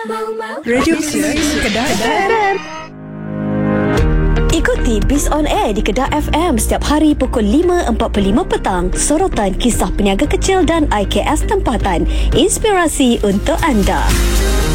Radio Kedah FM. Ikuti Biz on Air di Kedah FM setiap hari pukul 5.45 petang. Sorotan kisah peniaga kecil dan IKS tempatan. Inspirasi untuk anda.